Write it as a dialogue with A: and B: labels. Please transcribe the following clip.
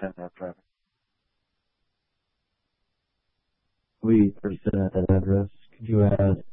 A: 10-minute drive.
B: We are still at that address. Could you add